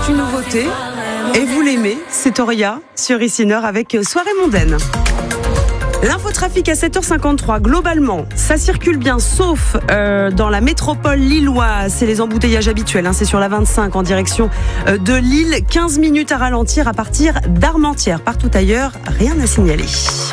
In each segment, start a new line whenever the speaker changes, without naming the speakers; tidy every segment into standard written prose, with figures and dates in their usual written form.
c'est une nouveauté et vous l'aimez, c'est Auria sur ici Nord avec Soirée mondaine. L'infotrafic à 7h53, globalement, ça circule bien, sauf dans la métropole lilloise. C'est les embouteillages habituels, c'est sur la 25 en direction de Lille. 15 minutes à ralentir à partir d'Armentières. Partout ailleurs, rien à signaler.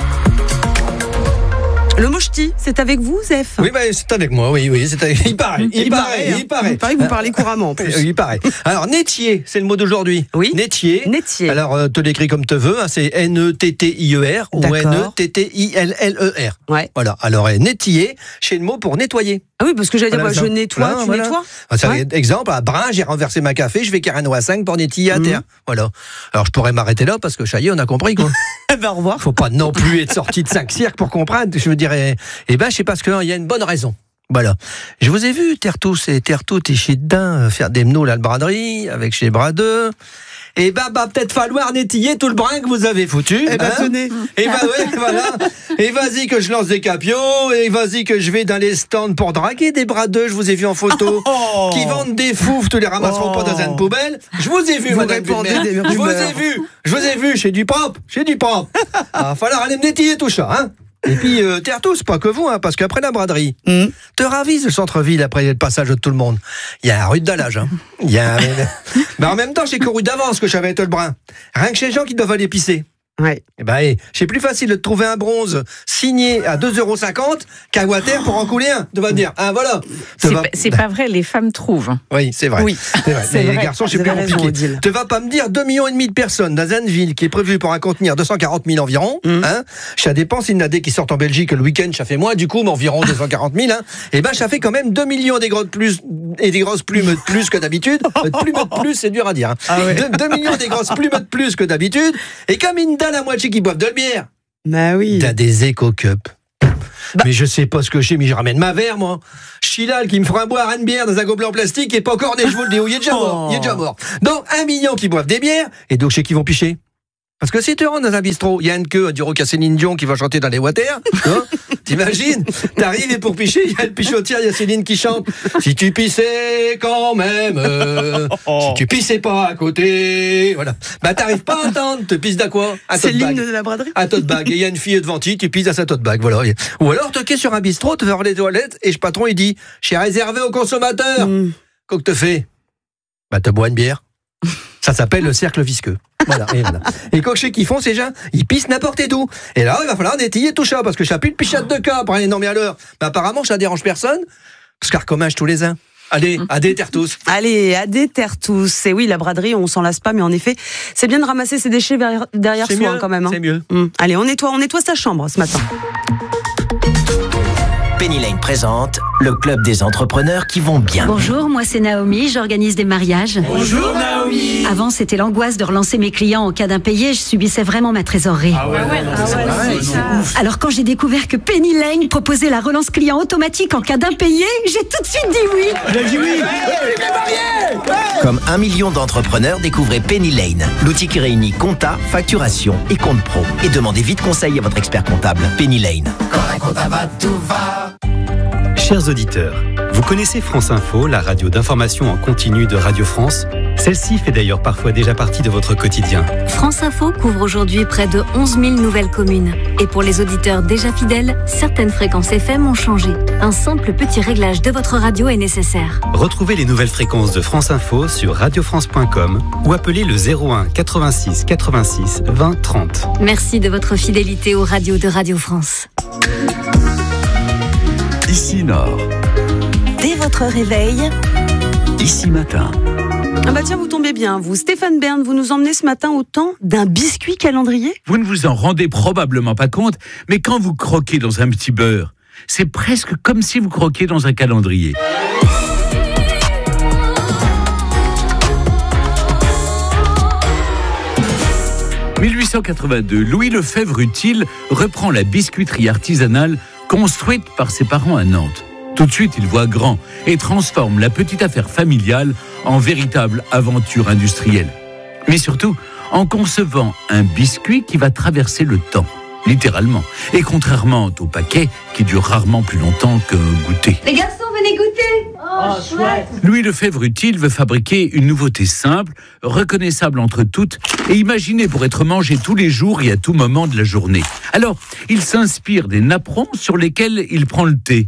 Le Mochti, c'est avec vous, Zef?
Oui, c'est avec moi, oui, il paraît. Il paraît
que vous parlez couramment, en plus.
Il paraît. Alors, nettier, c'est le mot d'aujourd'hui.
Oui.
Nettier. Alors, te l'écris comme te veux, c'est N-E-T-T-I-E-R ou N-E-T-T-I-L-L-E-R.
Ouais.
Voilà. Alors, nettier, c'est le mot pour nettoyer.
Ah oui, parce que j'allais dire, je nettoie, tu nettoies.
Exemple, à Brun, j'ai renversé ma café, je vais Carreno à 5 pour nettoyer à terre. Voilà. Alors, je pourrais m'arrêter là parce que ça y est, on a compris, quoi.
Au revoir.
Faut pas non plus être sorti de 5 cirques pour comprendre. Je me dirais, c'est parce qu'il y a une bonne raison. Voilà. Je vous ai vu, Tertous et Tertout et chez Dain faire des menots à la braderie, avec chez Bradeux. Peut-être falloir nettoyer tout le brin que vous avez foutu.
Tenez.
Voilà. Et vas-y que je lance des capiaux, et vas-y que je vais dans les stands pour draguer des bradeux, je vous ai vu en photo, qui vendent des foufs, tous les ramasseront pas dans une poubelle. Je vous ai vu, madame Bulmer. Je vous ai vu, chez du propre. Il va falloir aller me nettoyer tout ça, hein. Et puis, Tertous, pas que vous, parce qu'après la braderie, te ravise le centre-ville après le passage de tout le monde. Il y a un rue de dallage, Mais en même temps, j'ai couru d'avance que j'avais été le brin. Rien que chez les gens qui doivent aller pisser.
Ouais.
C'est plus facile de trouver un bronze signé à 2,50 € qu'un water pour en couler un. Tu vas me dire, voilà.
C'est pas vrai, les femmes trouvent.
Oui, c'est vrai.
Oui.
Mais les garçons, c'est plus compliqué. Tu vas pas me dire 2,5 millions de personnes dans une ville qui est prévue pour en contenir 240 000 environ. Ça dépend s'il y en a des qui sortent en Belgique le week-end, ça fait moins du coup, mais environ 240 000. Ça fait quand même 2 millions des grosses plumes de plus que d'habitude. Plumes de plus, c'est dur à dire. 2 millions des grosses plumes de plus que d'habitude. Et comme une dalle à moitié qui boivent de la bière.
Bah oui.
T'as des éco-cups. Mais je sais pas ce que je sais, mais je ramène ma verre, moi. Chilal qui me fera boire une bière dans un gobelet en plastique et pas encore des chevaux, il est déjà mort. Donc, 1 million qui boivent des bières, et donc chez qui vont picher. Parce que si tu rentres dans un bistrot, il y a une queue à Duro Céline Dion qui va chanter dans les waters, t'imagines? T'arrives et pour picher, il y a le pichotière, il y a Céline qui chante. Si tu pissais quand même, si tu pissais pas à côté, voilà. T'arrives pas à entendre, te pisses d'à quoi?
C'est l'hymne de la braderie.
À tote bag. Et il y a une fille devant toi, tu pisses à sa tote bag, voilà. Ou alors, toquer sur un bistrot, te faire les toilettes, et le patron, il dit, j'ai réservé aux consommateurs. Qu'est-ce que te fais? Te bois une bière. Ça s'appelle le cercle visqueux. Voilà. Et quand je sais qu'ils font, ces gens, ils pissent n'importe où. Et là, il va falloir nettoyer tout ça, parce que je n'ai plus de pichette de cas pour aller non mais à l'heure. Apparemment, ça dérange personne, parce qu'on recommence tous les uns. Allez, adé Tertous.
Allez, adé Tertous. Et oui, la braderie, on s'en lasse pas, mais en effet, c'est bien de ramasser ses déchets derrière soi,
mieux,
quand même.
C'est mieux.
Allez, on nettoie sa chambre ce matin.
Penny Lane présente le club des entrepreneurs qui vont bien.
Bonjour, moi c'est Naomi, j'organise des mariages.
Bonjour Naomi.
Avant, c'était l'angoisse de relancer mes clients en cas d'impayé, je subissais vraiment ma trésorerie. Alors quand j'ai découvert que Penny Lane proposait la relance client automatique en cas d'impayé, j'ai tout de suite dit oui.
Comme 1 million d'entrepreneurs, découvrez Penny Lane, l'outil qui réunit compta, facturation et compte pro. Et demandez vite conseil à votre expert comptable. Penny Lane.
Quand un compta va, tout va.
Chers auditeurs, vous connaissez France Info, la radio d'information en continu de Radio France? Celle-ci fait d'ailleurs parfois déjà partie de votre quotidien.
France Info couvre aujourd'hui près de 11 000 nouvelles communes. Et pour les auditeurs déjà fidèles, certaines fréquences FM ont changé. Un simple petit réglage de votre radio est nécessaire.
Retrouvez les nouvelles fréquences de France Info sur radiofrance.com ou appelez le 01 86 86 20 30.
Merci de votre fidélité aux radios de Radio France.
Ici Nord.
Dès votre réveil.
Ici Matin.
Tiens, vous tombez bien, vous. Stéphane Bern, vous nous emmenez ce matin au temps d'un biscuit calendrier?
Vous ne vous en rendez probablement pas compte, mais quand vous croquez dans un petit beurre, c'est presque comme si vous croquiez dans un calendrier. « 1882, Louis Lefebvre-Utile reprend la biscuiterie artisanale construite par ses parents à Nantes. Tout de suite, il voit grand et transforme la petite affaire familiale en véritable aventure industrielle. Mais surtout, en concevant un biscuit qui va traverser le temps, littéralement. Et contrairement au paquet, qui dure rarement plus longtemps qu'un goûter.
Les garçons, venez goûter.
Louis Lefebvre-Utile veut fabriquer une nouveauté simple, reconnaissable entre toutes et imaginée pour être mangée tous les jours et à tout moment de la journée. Alors, il s'inspire des napperons sur lesquels il prend le thé.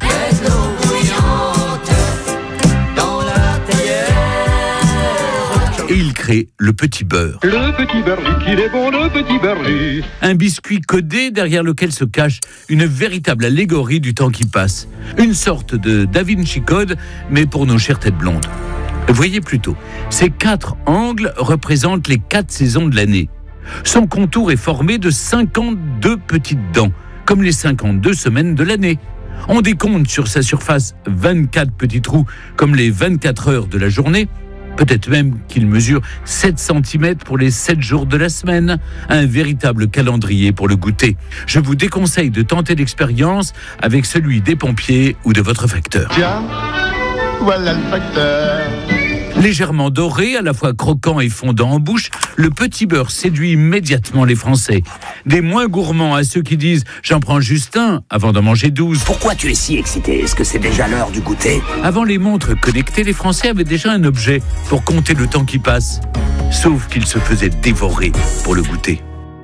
Et il crée le petit beurre.
Le petit beurre, qu'il est bon, le petit beurre.
Un biscuit codé derrière lequel se cache une véritable allégorie du temps qui passe. Une sorte de Da Vinci Code, mais pour nos chères têtes blondes. Voyez plutôt, ces 4 angles représentent les 4 saisons de l'année. Son contour est formé de 52 petites dents, comme les 52 semaines de l'année. On décompte sur sa surface 24 petits trous, comme les 24 heures de la journée. Peut-être même qu'il mesure 7 cm pour les 7 jours de la semaine. Un véritable calendrier pour le goûter. Je vous déconseille de tenter l'expérience avec celui des pompiers ou de votre facteur.
Tiens, voilà le facteur.
Légèrement doré, à la fois croquant et fondant en bouche, le petit beurre séduit immédiatement les Français. Des moins gourmands à ceux qui disent « j'en prends juste un avant d'en manger 12 ».
Pourquoi tu es si excité? Est-ce que c'est déjà l'heure du goûter?
Avant les montres connectées, les Français avaient déjà un objet pour compter le temps qui passe. Sauf qu'ils se faisaient dévorer pour le goûter.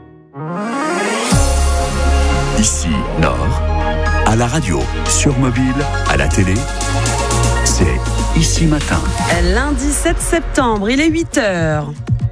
Ici, Nord, à la radio, sur mobile, à la télé, c'est Ici Matin.
Lundi 7 septembre, il est 8h.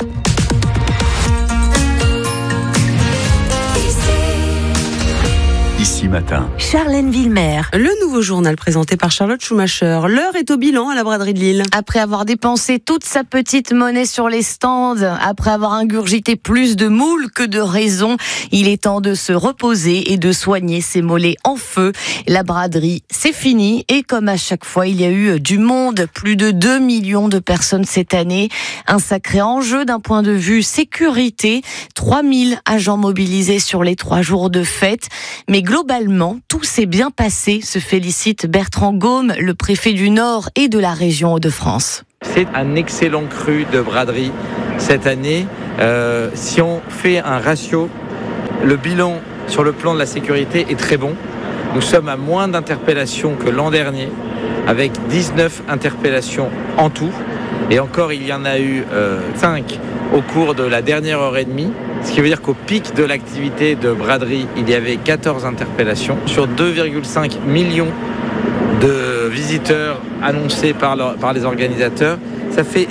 Ici Matin.
Charlène Villemer.
Le nouveau journal présenté par Charlotte Schumacher. L'heure est au bilan à la braderie de Lille.
Après avoir dépensé toute sa petite monnaie sur les stands, après avoir ingurgité plus de moules que de raisons, il est temps de se reposer et de soigner ses mollets en feu. La braderie, c'est fini et comme à chaque fois, il y a eu du monde, plus de 2 millions de personnes cette année. Un sacré enjeu d'un point de vue sécurité, 3000 agents mobilisés sur les 3 jours de fête. Mais globalement, tout s'est bien passé, se félicite Bertrand Gaume, le préfet du Nord et de la région Hauts-de-France.
C'est un excellent cru de braderie cette année. Si on fait un ratio, le bilan sur le plan de la sécurité est très bon. Nous sommes à moins d'interpellations que l'an dernier, avec 19 interpellations en tout. Et encore, il y en a eu 5 au cours de la dernière heure et demie. Ce qui veut dire qu'au pic de l'activité de braderie, il y avait 14 interpellations sur 2,5 millions de visiteurs annoncés par les organisateurs. Ça fait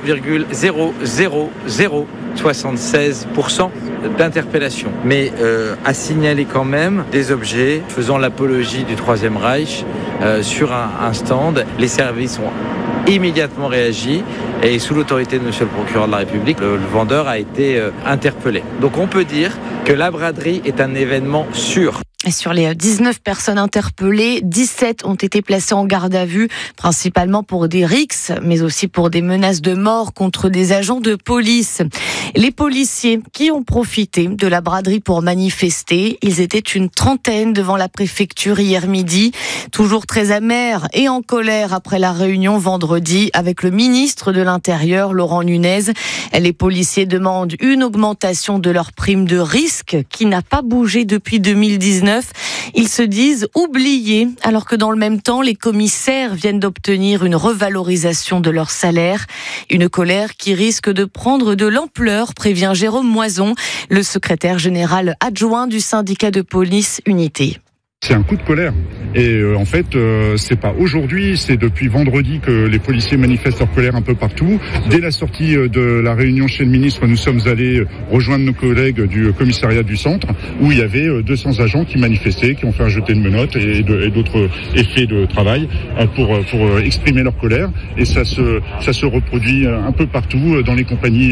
0,00076% d'interpellations. Mais à signaler quand même des objets faisant l'apologie du Troisième Reich sur un stand. Les services ont immédiatement réagi et sous l'autorité de monsieur le procureur de la République, le vendeur a été interpellé. Donc on peut dire que la braderie est un événement sûr.
Et sur les 19 personnes interpellées, 17 ont été placées en garde à vue, principalement pour des rixes, mais aussi pour des menaces de mort contre des agents de police. Les policiers qui ont profité de la braderie pour manifester, ils étaient une trentaine devant la préfecture hier midi, toujours très amers et en colère après la réunion vendredi avec le ministre de l'Intérieur, Laurent Nunez. Les policiers demandent une augmentation de leur prime de risque qui n'a pas bougé depuis 2019. Ils se disent oubliés, alors que dans le même temps, les commissaires viennent d'obtenir une revalorisation de leur salaire. Une colère qui risque de prendre de l'ampleur, prévient Jérôme Moison, le secrétaire général adjoint du syndicat de police Unité.
C'est un coup de colère. Et en fait, c'est pas aujourd'hui, c'est depuis vendredi que les policiers manifestent leur colère un peu partout. Dès la sortie de la réunion chez le ministre, nous sommes allés rejoindre nos collègues du commissariat du centre, où il y avait 200 agents qui manifestaient, qui ont fait un jeté de menottes et d'autres effets de travail pour exprimer leur colère. Et ça se reproduit un peu partout dans les compagnies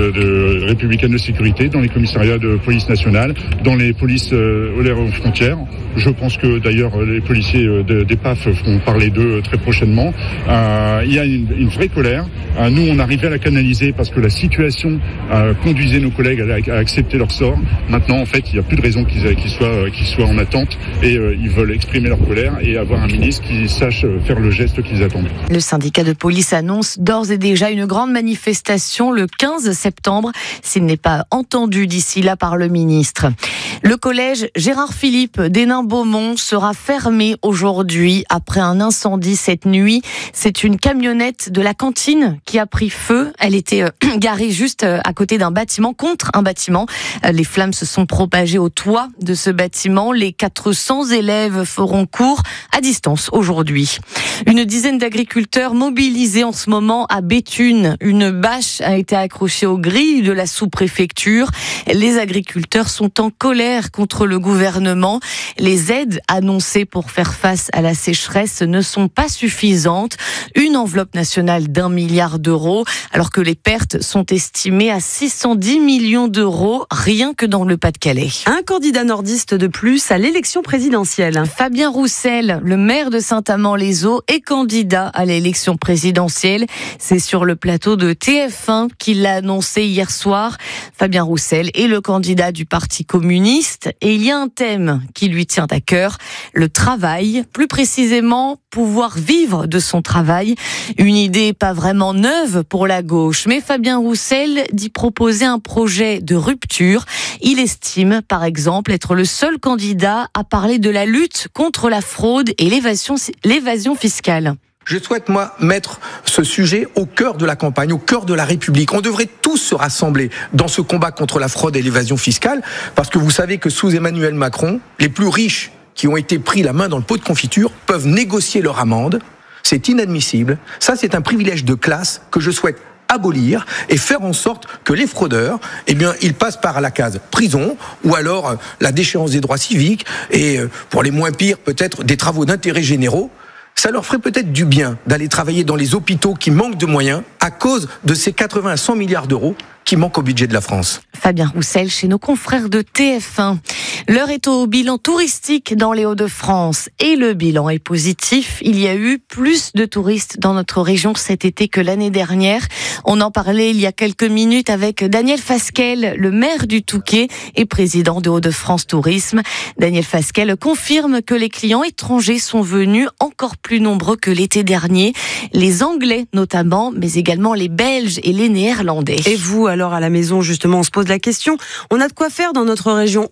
de républicaines de sécurité, dans les commissariats de police nationale, dans les polices aux frontières. Je pense que d'ailleurs les policiers des PAF feront parler d'eux très prochainement. Il y a une vraie colère. Nous, on arrivait à la canaliser parce que la situation conduisait nos collègues à accepter leur sort. Maintenant, en fait, il n'y a plus de raison qu'ils soient en attente et ils veulent exprimer leur colère et avoir un ministre qui sache faire le geste qu'ils attendent.
Le syndicat de police annonce d'ores et déjà une grande manifestation le 15 septembre s'il n'est pas entendu d'ici là par le ministre. Le collège Gérard Philippe d'Hénin-Beaumont Bromont sera fermé aujourd'hui après un incendie cette nuit. C'est une camionnette de la cantine qui a pris feu. Elle était garée juste à côté d'un bâtiment, contre un bâtiment. Les flammes se sont propagées au toit de ce bâtiment. Les 400 élèves feront cours à distance aujourd'hui. Une dizaine d'agriculteurs mobilisés en ce moment à Béthune. Une bâche a été accrochée aux grilles de la sous-préfecture. Les agriculteurs sont en colère contre le gouvernement. Les aides annoncées pour faire face à la sécheresse ne sont pas suffisantes. Une enveloppe nationale d'1 milliard d'euros, alors que les pertes sont estimées à 610 millions d'euros, rien que dans le Pas-de-Calais.
Un candidat nordiste de plus à l'élection présidentielle.
Fabien Roussel, le maire de Saint-Amand-les-Eaux, est candidat à l'élection présidentielle. C'est sur le plateau de TF1 qu'il l'a annoncé hier soir. Fabien Roussel est le candidat du Parti communiste et il y a un thème qui lui tient à cœur, le travail, plus précisément pouvoir vivre de son travail. Une idée pas vraiment neuve pour la gauche, mais Fabien Roussel dit proposer un projet de rupture. Il estime, par exemple, être le seul candidat à parler de la lutte contre la fraude et l'évasion fiscale.
Je souhaite, moi, mettre ce sujet au cœur de la campagne, au cœur de la République. On devrait tous se rassembler dans ce combat contre la fraude et l'évasion fiscale, parce que vous savez que sous Emmanuel Macron, les plus riches qui ont été pris la main dans le pot de confiture peuvent négocier leur amende. C'est inadmissible. Ça, c'est un privilège de classe que je souhaite abolir et faire en sorte que les fraudeurs, ils passent par la case prison ou alors la déchéance des droits civiques et, pour les moins pires, peut-être des travaux d'intérêt généraux. Ça leur ferait peut-être du bien d'aller travailler dans les hôpitaux qui manquent de moyens à cause de ces 80 à 100 milliards d'euros qui manquent au budget de la France.
Fabien Roussel chez nos confrères de TF1. L'heure est au bilan touristique dans les Hauts-de-France et le bilan est positif. Il y a eu plus de touristes dans notre région cet été que l'année dernière. On en parlait il y a quelques minutes avec Daniel Fasquelle, le maire du Touquet et président de Hauts-de-France Tourisme. Daniel Fasquelle confirme que les clients étrangers sont venus encore plus nombreux que l'été dernier. Les Anglais notamment, mais également les Belges et les Néerlandais.
Et vous, alors à la maison, justement, on se pose la question. On a de quoi faire dans notre région